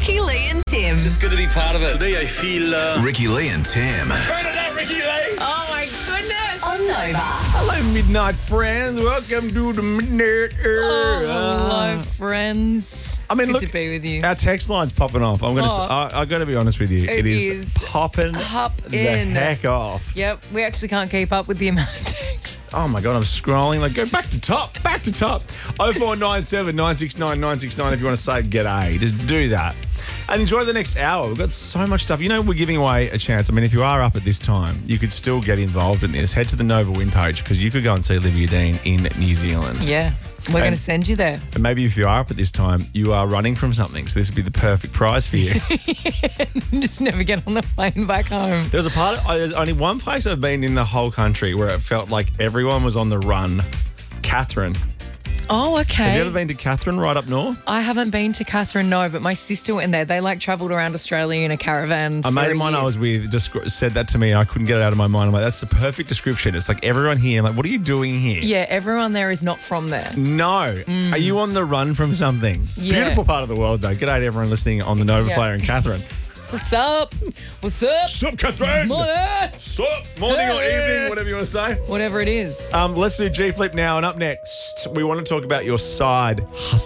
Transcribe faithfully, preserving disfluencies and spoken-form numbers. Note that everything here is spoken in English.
Ricky, Lee and Tim. It's good to be part of it. Today I feel... Uh... Ricky Lee and Tim. Turn it up, Ricky Lee! Oh, my goodness. On Nova. Hello, midnight friends. Welcome to the midnight. Oh, Uh, hello, friends. I mean, Good look, to be with you. our text line's popping off. I'm gonna. Oh. I, I got to be honest with you. It it is, is popping hop the in. heck off. Yep, we actually can't keep up with the amount of texts. Oh my god, I'm scrolling. Like, go back to top, back to top. oh four nine seven, nine six nine, nine six nine if you want to say g'day. Just do that. And enjoy the next hour. We've got so much stuff. You know, we're giving away a chance. I mean, if you are up at this time, you could still get involved in this. Head to the Nova Win page because you could go and see Olivia Dean in New Zealand. Yeah, we're going And- to send you there. And maybe if you are up at this time, you are running from something. So this would be the perfect prize for you. Just never get on the plane back home. There's a part of, uh, there's only one place I've been in the whole country where it felt like everyone was on the run. Catherine. Oh, okay. Have you ever been to Catherine right up north? I haven't been to Catherine, no, but my sister went there. They like travelled around Australia in a caravan. A for mate of mine year. I was with just said that to me and I couldn't get it out of my mind. I'm like, that's the perfect description. It's like everyone here. I'm like, what are you doing here? Yeah, everyone there is not from there. No. Are you on the run from something? Yeah. Beautiful part of the world, though. G'day to everyone listening on the Nova Yeah. Player in Catherine. What's up? What's up? Sup, Catherine? Morning. Sup? Morning or Hey. evening, whatever you want to say. Whatever it is. Um, let's do G Flip now. And up next, we want to talk about your side hustle.